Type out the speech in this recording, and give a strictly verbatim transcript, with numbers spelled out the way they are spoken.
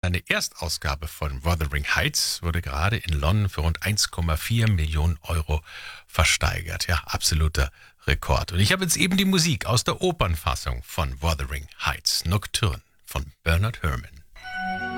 eine Erstausgabe von Wuthering Heights wurde gerade in London für rund eins Komma vier Millionen Euro versteigert. Ja, absoluter Rekord. Und ich habe jetzt eben die Musik aus der Opernfassung von Wuthering Heights, Nocturne von Bernard Herrmann.